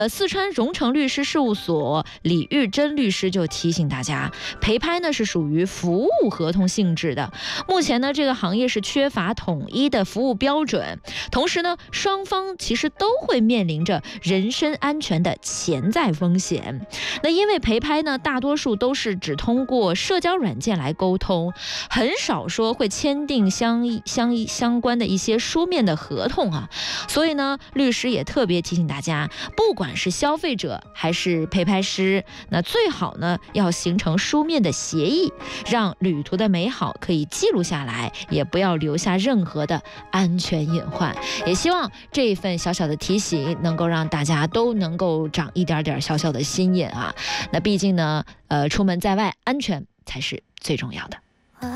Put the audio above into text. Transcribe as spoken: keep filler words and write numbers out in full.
呃，四川荣成律师事务所李玉珍律师就提醒大家，陪拍呢是属于服务合同性质的。目前呢，这个行业是缺乏统一的服务标准，同时呢，双方其实都会面临着人身安全的潜在风险。那因为陪拍呢，大多数都是只通过社交软件来沟通，很少说会签订相相相关的一些书面的合同啊。所以呢，律师也特别提醒大家，不管是消费者还是陪拍师，那最好呢要形成书面的协议，让旅途的美好可以记录下来，也不要留下任何的安全隐患。也希望这一份小小的提醒能够让大家都能够长一点点小小的心眼啊。那毕竟呢，呃，出门在外，安全才是最重要的。